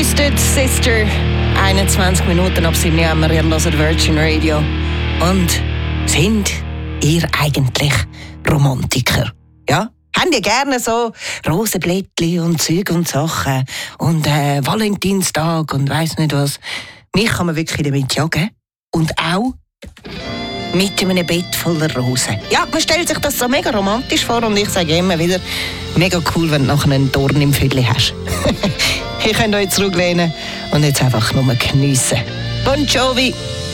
Twisted Sister. 21 Minuten ab 7 Uhr haben wir hört Virgin Radio. Und sind ihr eigentlich Romantiker? Ja? Habt ihr gerne so Rosenblättchen und Zeug und Sachen und Valentinstag und weiss nicht was? Mich kann man wirklich damit jagen. Und auch mit einem Bett voller Rosen. Ja, man stellt sich das so mega romantisch vor und ich sage immer wieder, mega cool, wenn du nachher einen Dorn im Viertel hast. Ihr könnt euch zurücklehnen und jetzt einfach nur geniessen. Bon Jovi!